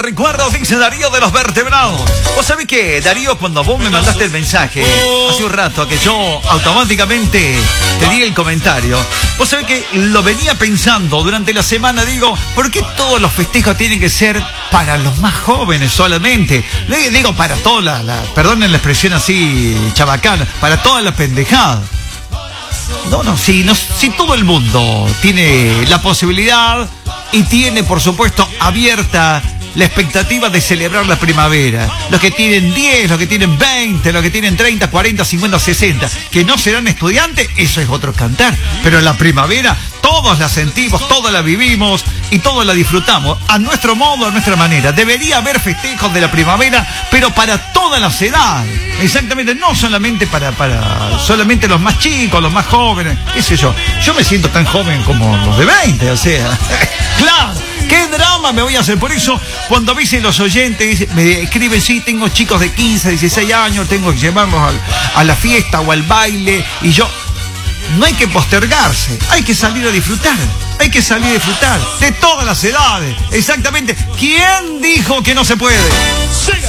recuerdos, dice Darío de los Vertebrados. Vos sabés que, Darío, cuando vos me mandaste el mensaje hace un rato, que yo automáticamente te di el comentario, vos sabés que lo venía pensando durante la semana. Digo, ¿por qué todos los festejos tienen que ser para los más jóvenes solamente? Digo, para toda perdonen la expresión así chabacana, para toda la pendejada. Si todo el mundo tiene la posibilidad y tiene, por supuesto, abierta la expectativa de celebrar la primavera. Los que tienen 10, los que tienen 20, los que tienen 30, 40, 50, 60, que no serán estudiantes, eso es otro cantar. Pero la primavera, todos la sentimos, todos la vivimos y todos la disfrutamos. A nuestro modo, a nuestra manera. Debería haber festejos de la primavera, pero para todas las edades. Exactamente, no solamente para solamente los más chicos, los más jóvenes, qué sé yo. Yo me siento tan joven como los de 20, o sea, claro. ¿Qué drama me voy a hacer? Por eso, cuando a veces los oyentes me escriben, sí, tengo chicos de 15, 16 años, tengo que llevarlos a la fiesta o al baile, y yo, no hay que postergarse, hay que salir a disfrutar, de todas las edades, exactamente. ¿Quién dijo que no se puede?